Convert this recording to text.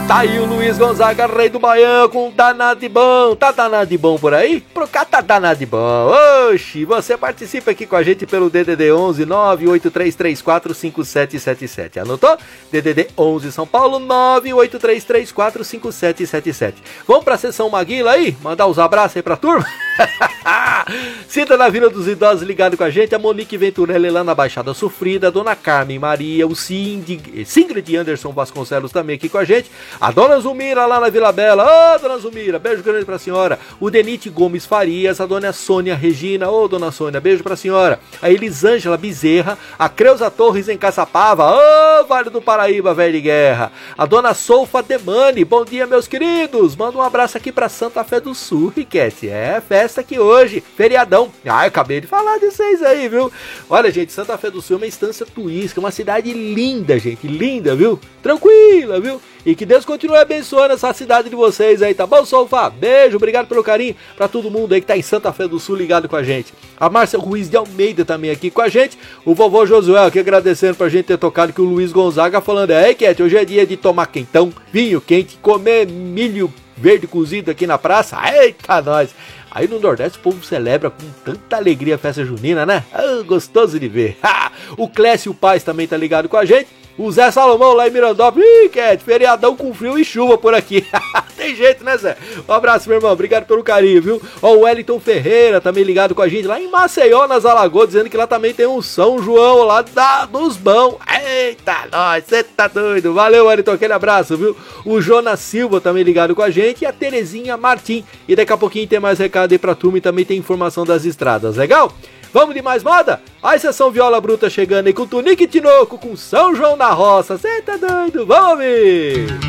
Tá aí o Luiz Gonzaga, rei do Baião, com danado de bom. Tá danado de bom por aí? Pro cá tá danado de bom. Oxi, você participa aqui com a gente pelo DDD 11 98334 5777. Anotou? DDD 11 São Paulo 98334 5777. Vamos pra sessão Maguila aí? Mandar uns abraços aí pra turma? Sinta na Vila dos Idosos ligado com a gente, a Monique Venturelli lá na Baixada Sofrida, a Dona Carmen Maria, o Singrid Anderson Vasconcelos também aqui com a gente, a Dona Zumira lá na Vila Bela, ô Dona Zumira, beijo grande pra senhora, o Denite Gomes Farias, a Dona Sônia Regina, ô Dona Sônia, beijo pra senhora, a Elisângela Bezerra, a Creuza Torres em Caçapava, ô Vale do Paraíba, velho de guerra, a Dona Solfa Demani, bom dia meus queridos, manda um abraço aqui pra Santa Fé do Sul, Riquete, é festa aqui hoje, feriadão, eu acabei de falar de vocês aí, viu? Olha, gente, Santa Fé do Sul é uma estância turística, uma cidade linda, gente, linda, viu? Tranquila, viu? E que Deus continue abençoando essa cidade de vocês aí, tá bom, Solfa? Beijo, obrigado pelo carinho pra todo mundo aí que tá em Santa Fé do Sul ligado com a gente. A Márcia Ruiz de Almeida também aqui com a gente. O vovô Josué aqui agradecendo pra gente ter tocado que o Luiz Gonzaga falando, Cat, hoje é dia de tomar quentão, vinho quente, comer milho verde cozido aqui na praça. Eita, nós! Aí no Nordeste o povo celebra com tanta alegria a festa junina, né? Gostoso de ver. O Clécio Paz também tá ligado com a gente. O Zé Salomão lá em Mirandópolis. Cat, feriadão com frio e chuva por aqui. Tem jeito, né, Zé? Um abraço, meu irmão. Obrigado pelo carinho, viu? Ó, o Wellington Ferreira também ligado com a gente lá em Maceió, nas Alagoas, dizendo que lá também tem um São João lá dos bons. Eita, nós, você tá doido. Valeu, Wellington, aquele abraço, viu? O Jonas Silva também ligado com a gente e a Terezinha Martim. E daqui a pouquinho tem mais recado aí pra turma e também tem informação das estradas, legal? Vamos de mais moda? A sessão Viola Bruta chegando aí com Tunique e Tinoco, com São João na Roça. Cê tá doido? Vamos ver!